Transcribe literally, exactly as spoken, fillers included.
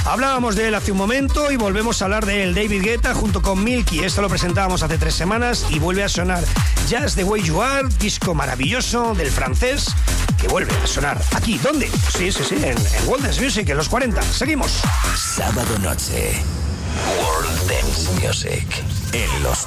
Hablábamos de él hace un momento y volvemos a hablar de él. David Guetta junto con Milky. Esto lo presentábamos hace tres semanas y vuelve a sonar. Just the Way You Are, disco maravilloso del francés que vuelve a sonar. ¿Aquí? ¿Dónde? Sí, sí, sí, en, en World Dance Music, en los cuarenta. Seguimos. Sábado noche, World Dance Music, en los